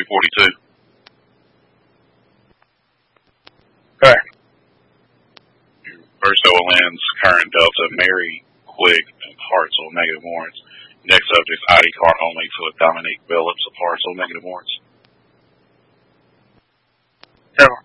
342. Okay. First OLN's current Delta, Mary Quigg of Hartselle, negative warrants. Next subject, ID card only for Dominique Phillips of Hartselle, negative warrants. General.